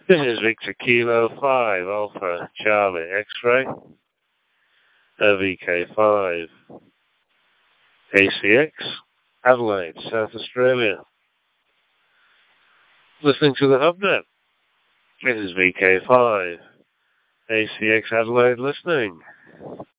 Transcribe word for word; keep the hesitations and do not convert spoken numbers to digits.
This is Victor Kilo five Alpha Charlie X-Ray, V K five, A C X, Adelaide, South Australia. Listening to the HubNet. This is V K five, A C X Adelaide listening.